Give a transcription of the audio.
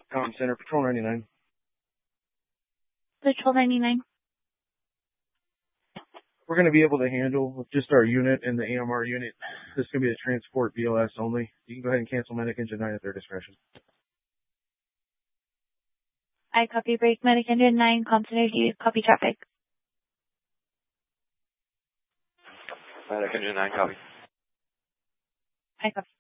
Comm Center, Patrol 99. Patrol 99. We're going to be able to handle with just our unit and the AMR unit. This is going to be a transport BLS only. You can go ahead and cancel Medic Engine 9 at their discretion. I copy break. Medic Engine 9, Comm Center, do you copy traffic? Medic Engine 9, copy. I copy.